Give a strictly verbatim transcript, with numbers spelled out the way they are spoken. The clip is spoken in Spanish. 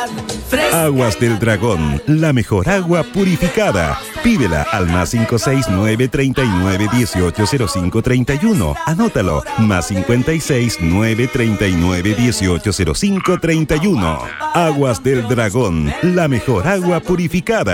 Aguas del Dragón, la mejor agua purificada. Pídela al más cinco seis nueve, treinta y nueve, dieciocho, cero cinco, treinta y uno. Anótalo, más cincuenta y seis nueve, treinta y nueve, dieciocho, cero cinco, treinta y uno. Aguas del Dragón, la mejor agua purificada.